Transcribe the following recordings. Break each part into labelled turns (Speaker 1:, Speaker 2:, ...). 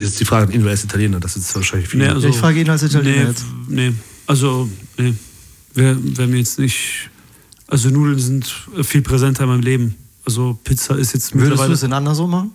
Speaker 1: Jetzt die Frage an ihn, wer ist Italiener? Das ist wahrscheinlich viel.
Speaker 2: Nee, also,
Speaker 3: ich frage ihn als Italiener jetzt.
Speaker 2: Nee. Wäre mir jetzt nicht... Also Nudeln sind viel präsenter in meinem Leben. Also Pizza ist jetzt
Speaker 3: Würdest
Speaker 2: mittlerweile...
Speaker 3: du es in andersrum machen?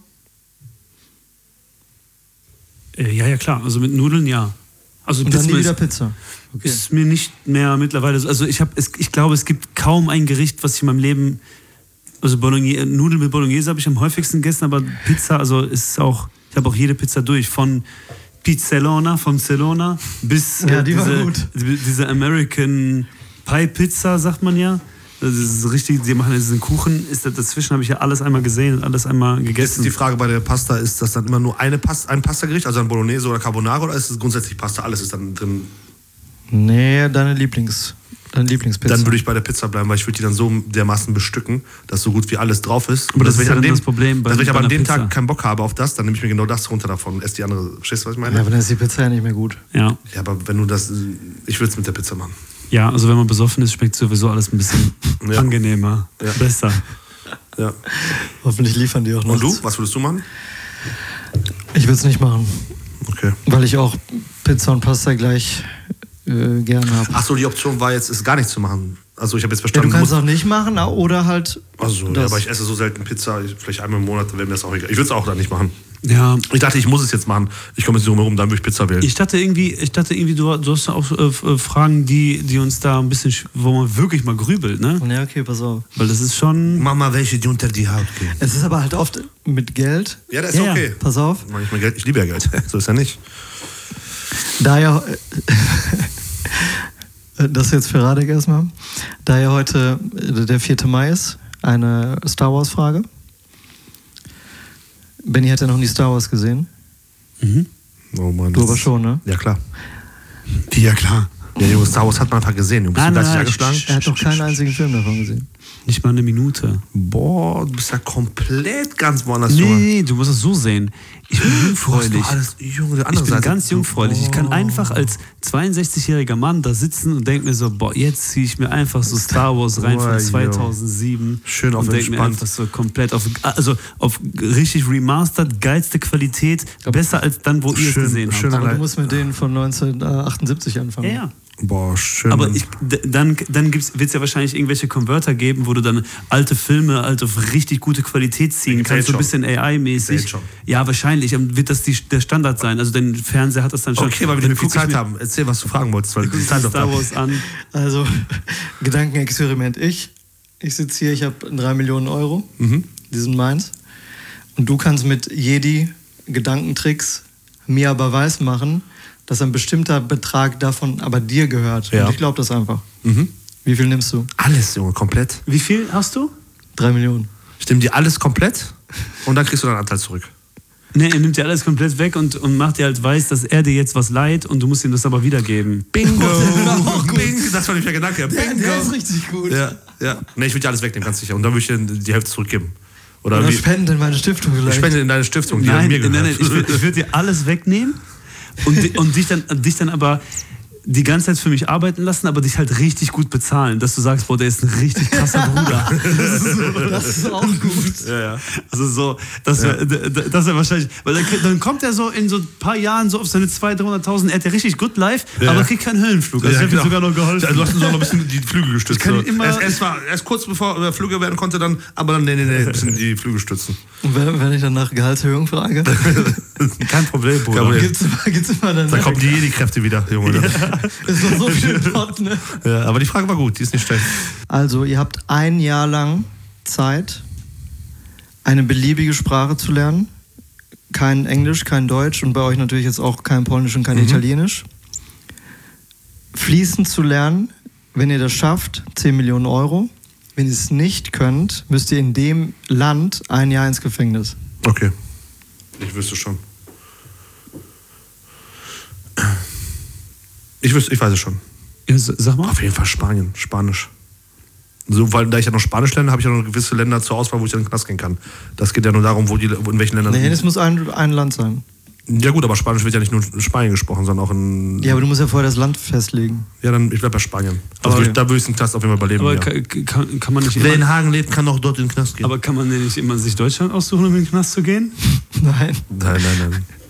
Speaker 2: Ja, klar. Also mit Nudeln, ja. Also
Speaker 3: Und dann nie wieder Pizza. Okay.
Speaker 2: Ist mir nicht mehr mittlerweile so. Also ich glaube, es gibt kaum ein Gericht, was ich in meinem Leben... Also Nudeln mit Bolognese habe ich am häufigsten gegessen, aber Pizza, also ist auch... Ich habe auch jede Pizza durch. Von Pizzellona, von Celona bis diese American Pie Pizza, sagt man ja. Das ist richtig, die machen diesen Kuchen. Dazwischen habe ich ja alles einmal gesehen und alles einmal gegessen.
Speaker 1: Jetzt ist die Frage bei der Pasta, ist das dann immer nur ein Pastagericht, also ein Bolognese oder Carbonara, oder ist es grundsätzlich Pasta, alles ist dann drin?
Speaker 3: Nee, deine Lieblingspizza.
Speaker 1: Dann würde ich bei der Pizza bleiben, weil ich würde die dann so dermaßen bestücken, dass so gut wie alles drauf ist.
Speaker 2: Aber das ist ja das Problem.
Speaker 1: Wenn ich aber an dem Tag keinen Bock habe auf das, dann nehme ich mir genau das runter davon und esse die andere. Verstehst du, was ich meine?
Speaker 3: Ja, aber dann ist die Pizza ja nicht mehr gut.
Speaker 2: Ja,
Speaker 1: aber wenn du das... Ich würde es mit der Pizza machen.
Speaker 2: Ja, also wenn man besoffen ist, schmeckt sowieso alles ein bisschen angenehmer, besser.
Speaker 1: Ja.
Speaker 3: Hoffentlich liefern die auch noch.
Speaker 1: Und du? Was würdest du machen?
Speaker 3: Ich würde es nicht machen.
Speaker 1: Okay.
Speaker 3: Weil ich auch Pizza und Pasta gleich gern habe.
Speaker 1: Achso, die Option war jetzt, es gar nichts zu machen. Also ich habe jetzt verstanden...
Speaker 3: Ja, du kannst es auch nicht machen oder halt...
Speaker 1: Also, ja, aber ich esse so selten Pizza, vielleicht einmal im Monat, wäre mir das auch egal. Ich würde es auch dann nicht machen.
Speaker 2: Ja.
Speaker 1: Ich dachte, ich muss es jetzt machen. Ich komme jetzt nicht rum, dann würde ich Pizza wählen.
Speaker 2: Ich dachte irgendwie, du hast auch Fragen, die uns da ein bisschen, wo man wirklich mal grübelt, ne?
Speaker 3: Ja, okay, pass auf.
Speaker 2: Weil das ist schon...
Speaker 1: Mach mal welche, die unter die Haut gehen.
Speaker 3: Es ist aber halt oft mit Geld.
Speaker 1: Ja, das ist okay.
Speaker 3: Pass auf.
Speaker 1: Ich liebe ja Geld. So ist ja nicht.
Speaker 3: Da ja... Das jetzt für Radek erstmal. Da ja heute der 4. Mai ist, eine Star Wars Frage. Benni hat ja noch nie Star Wars gesehen.
Speaker 2: Mhm.
Speaker 1: Oh Mann,
Speaker 3: du aber schon, ne?
Speaker 1: Ja, klar.
Speaker 2: Ja, klar.
Speaker 1: Ja, Junge, Star Wars hat man einfach gesehen. Du bist angeschlagen.
Speaker 3: Er hat doch keinen einzigen Film davon gesehen.
Speaker 2: Nicht mal eine Minute.
Speaker 1: Boah, du bist ja komplett ganz woanders.
Speaker 2: Nee, du musst es so sehen. Ich bin jungfräulich.
Speaker 1: Ich bin
Speaker 2: ganz jungfräulich. Ich kann einfach als 62-jähriger Mann da sitzen und denke mir so, boah, jetzt ziehe ich mir einfach so Star Wars rein von 2007.
Speaker 1: Schön auf
Speaker 2: und denke mir einfach so komplett auf richtig remastered, geilste Qualität, besser als dann, wo ihr es gesehen habt.
Speaker 3: Aber du musst mit denen von 1978 anfangen.
Speaker 2: Ja.
Speaker 1: Boah, schön.
Speaker 2: Aber dann wird es ja wahrscheinlich irgendwelche Converter geben, wo du dann alte Filme halt auf richtig gute Qualität ziehen kannst, so ein bisschen AI-mäßig. Ja, wahrscheinlich wird das der Standard sein. Also dein Fernseher hat das dann schon.
Speaker 1: Okay, weil wir nicht viel Zeit haben. Erzähl, was du fragen wolltest. Weil
Speaker 2: Star Wars an.
Speaker 3: Also, Gedankenexperiment. Ich sitze hier, ich habe 3 Millionen Euro. Die sind meins. Und du kannst mit Jedi Gedankentricks mir aber weismachen, dass ein bestimmter Betrag davon aber dir gehört. Ja. Und ich glaube das einfach. Wie viel nimmst du?
Speaker 1: Alles, Junge, komplett.
Speaker 2: Wie viel hast du?
Speaker 3: 3 Millionen.
Speaker 1: Ich nehme dir alles komplett und dann kriegst du deinen Anteil zurück.
Speaker 2: Nee, er nimmt dir alles komplett weg und macht dir halt weiß, dass er dir jetzt was leiht und du musst ihm das aber wiedergeben.
Speaker 1: Bingo! Bingo. Das war nicht der Gedanke. Bingo.
Speaker 3: Der ist richtig gut.
Speaker 1: Ja. Nee, ich würde dir alles wegnehmen, ganz sicher. Und dann würde ich dir die Hälfte zurückgeben.
Speaker 3: Oder spenden in meine Stiftung vielleicht.
Speaker 1: Ich spende in deine Stiftung, die
Speaker 2: nein,
Speaker 1: mir gehört.
Speaker 2: Nein, ich würde dir alles wegnehmen und dich dann aber die ganze Zeit für mich arbeiten lassen, aber dich halt richtig gut bezahlen, dass du sagst, boah, der ist ein richtig krasser Bruder.
Speaker 3: Das ist auch gut.
Speaker 1: Ja.
Speaker 2: Also so, dass er wahrscheinlich, weil dann kommt er so in so ein paar Jahren so auf seine 200.000, 300.000, er hat ja richtig good life, aber kriegt keinen Höllenflug. Also ich habe ihm sogar noch geholfen.
Speaker 1: Du hast uns auch noch ein bisschen die Flügel gestützt.
Speaker 3: Erst
Speaker 1: kurz bevor er Flügel werden konnte, aber dann nee, ein bisschen die Flügel stützen.
Speaker 3: Und wenn ich dann nach Gehaltserhöhung frage?
Speaker 1: Kein Problem, Bruder.
Speaker 3: Gibt's immer dann.
Speaker 1: Da kommen die Jedi-Kräfte wieder, Junge.
Speaker 3: Ja. Ist doch so viel Pott, ne?
Speaker 1: Ja, aber die Frage war gut, die ist nicht schlecht.
Speaker 3: Also, ihr habt 1 Jahr lang Zeit, eine beliebige Sprache zu lernen. Kein Englisch, kein Deutsch und bei euch natürlich jetzt auch kein Polnisch und kein Italienisch. Fließend zu lernen, wenn ihr das schafft, 10 Millionen Euro. Wenn ihr es nicht könnt, müsst ihr in dem Land 1 Jahr ins Gefängnis.
Speaker 1: Okay. Ich wüsste schon. Ich weiß es schon.
Speaker 2: Ja, sag mal.
Speaker 1: Auf jeden Fall Spanisch. So, weil da ich ja noch Spanisch lerne, habe ich ja noch gewisse Länder zur Auswahl, wo ich dann in den Knast gehen kann. Das geht ja nur darum, in welchen Ländern...
Speaker 3: Nee, es muss ein Land sein.
Speaker 1: Ja gut, aber Spanisch wird ja nicht nur in Spanien gesprochen, sondern auch in...
Speaker 3: Ja, aber du musst ja vorher das Land festlegen.
Speaker 1: Ja, dann ich bleib bei Spanien. Da würde ich den Knast auf jeden Fall überleben.
Speaker 2: Aber kann man nicht...
Speaker 1: Wer in Hagen lebt, kann auch dort in den Knast gehen.
Speaker 2: Aber kann man denn nicht immer sich Deutschland aussuchen, um in den Knast zu gehen?
Speaker 3: Nein.
Speaker 1: Nein.